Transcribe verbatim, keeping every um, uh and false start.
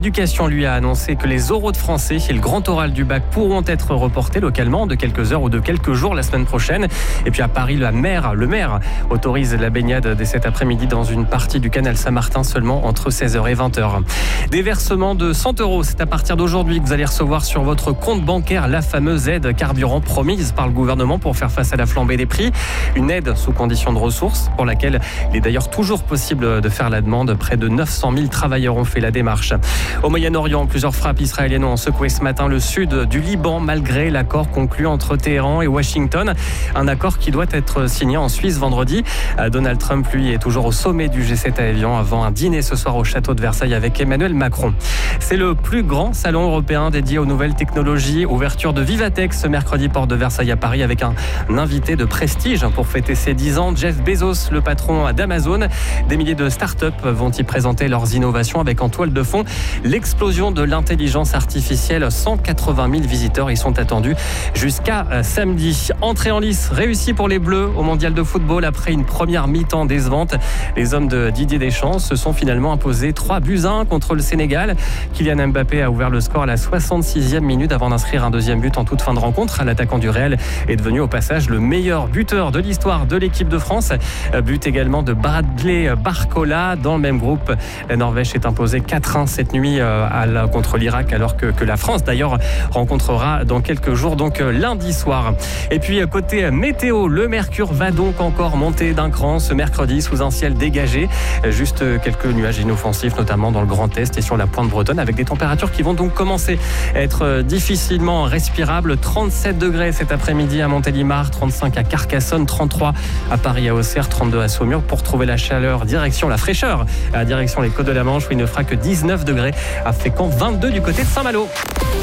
L'éducation lui a annoncé que les oraux de français et le grand oral du bac pourront être reportés localement de quelques heures ou de quelques jours la semaine prochaine. Et puis à Paris, la maire, le maire autorise la baignade dès cet après-midi dans une partie du canal Saint-Martin seulement entre seize heures et vingt heures. Des versements de cent euros, c'est à partir d'aujourd'hui que vous allez recevoir sur votre compte bancaire la fameuse aide carburant promise par le gouvernement pour faire face à la flambée des prix. Une aide sous condition de ressources pour laquelle il est d'ailleurs toujours possible de faire la demande. Près de neuf cent mille travailleurs ont fait la démarche. Au Moyen-Orient, plusieurs frappes israéliennes ont secoué ce matin le sud du Liban malgré l'accord conclu entre Téhéran et Washington. Un accord qui doit être signé en Suisse vendredi. Donald Trump, lui, est toujours au sommet du G sept à Évian avant un dîner ce soir au château de Versailles avec Emmanuel Macron. C'est le plus grand salon européen dédié aux nouvelles technologies. Ouverture de Vivatech ce mercredi porte de Versailles à Paris avec un, un invité de prestige pour fêter ses dix ans. Jeff Bezos, le patron d'Amazon. Des milliers de startups vont y présenter leurs innovations avec en toile de fond l'explosion de l'intelligence artificielle. cent quatre-vingt mille visiteurs y sont attendus jusqu'à samedi. Entrée en lice réussie pour les Bleus au mondial de football après une première mi-temps décevante. Les hommes de Didier Deschamps se sont finalement imposés trois buts à un contre le Sénégal. Kylian Mbappé a ouvert le score à la soixante-sixième minute avant d'inscrire un deuxième but en toute fin de rencontre. L'attaquant du Real est devenu au passage le meilleur buteur de l'histoire de l'équipe de France. But également de Bradley Barcola. Dans le même groupe, la Norvège s'est imposée quatre un cette nuit à la, contre l'Irak, alors que, que la France d'ailleurs rencontrera dans quelques jours, donc lundi soir. Et puis côté météo, le mercure va donc encore monter d'un cran ce mercredi sous un ciel dégagé. Juste quelques nuages inoffensifs, notamment dans le Grand Est et sur la pointe bretonne, avec des températures qui vont donc commencer à être difficilement respirables. trente-sept degrés cet après-midi à Montélimar, trente-cinq à Carcassonne, trente-trois à Paris à Auxerre, trente-deux à Saumur. Pour trouver la chaleur, direction la fraîcheur, à direction les Côtes de la Manche où il ne fera que dix-neuf degrés à Fécamp, vingt-deux du côté de Saint-Malo.